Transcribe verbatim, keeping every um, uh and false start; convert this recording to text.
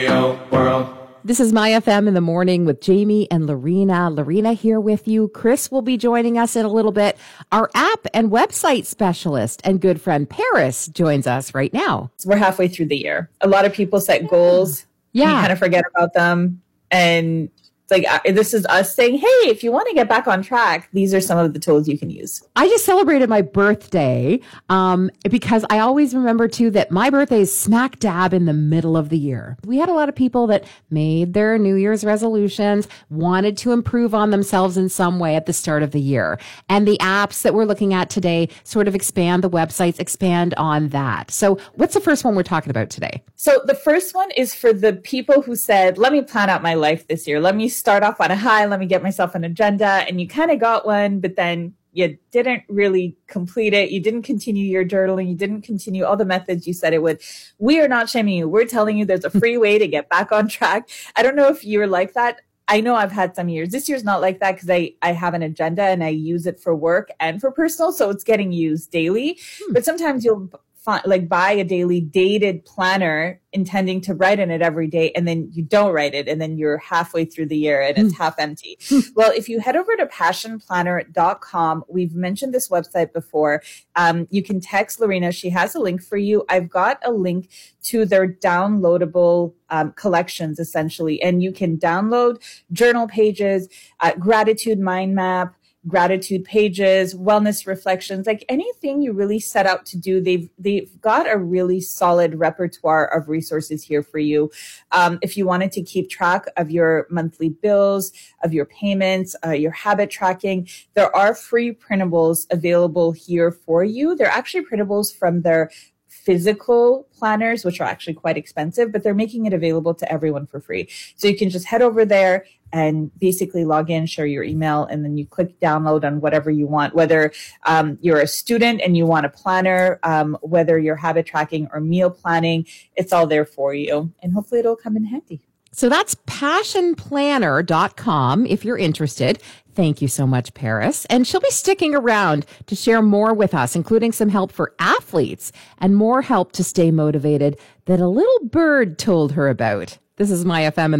World. This is My F M in the morning with Jamie and Lorena. Lorena here with you. Chris will be joining us in a little bit. Our app and website specialist and good friend Paris joins us right now. We're halfway through the year. A lot of people set goals. Yeah. You kind of forget about them. And like, this is us saying, hey, if you want to get back on track, these are some of the tools you can use. I just celebrated my birthday um, because I always remember, too, that my birthday is smack dab in the middle of the year. We had a lot of people that made their New Year's resolutions, wanted to improve on themselves in some way at the start of the year. And the apps that we're looking at today sort of expand, the websites expand on that. So what's the first one we're talking about today? So the first one is for the people who said, let me plan out my life this year. Let me start off on a high. Let me get myself an agenda. And you kind of got one, but then you didn't really complete it. You didn't continue your journaling. You didn't continue all the methods you said it would. We are not shaming you. We're telling you there's a free way to get back on track. I don't know if you're like that. I know I've had some years. This year's not like that because I, I have an agenda and I use it for work and for personal. So it's getting used daily. Hmm. But sometimes you'll find, like buy a daily dated planner intending to write in it every day, and then you don't write it, and then you're halfway through the year and it's mm. half empty. Well, if you head over to passion planner dot com, we've mentioned this website before. Um, you can text Lorena. She has a link for you. I've got a link to their downloadable um, collections, essentially, and you can download journal pages, uh, gratitude mind map, gratitude pages, wellness reflections, like anything you really set out to do. They've, they've got a really solid repertoire of resources here for you. Um, if you wanted to keep track of your monthly bills, of your payments, uh, your habit tracking, there are free printables available here for you. They're actually printables from their physical planners, which are actually quite expensive, but they're making it available to everyone for free. So you can just head over there and basically log in, share your email, and then you click download on whatever you want, whether um, you're a student and you want a planner, um, whether you're habit tracking or meal planning, it's all there for you. And hopefully it'll come in handy. So that's passion planner dot com if you're interested. Thank you so much, Paris. And she'll be sticking around to share more with us, including some help for athletes and more help to stay motivated that a little bird told her about. This is My F M in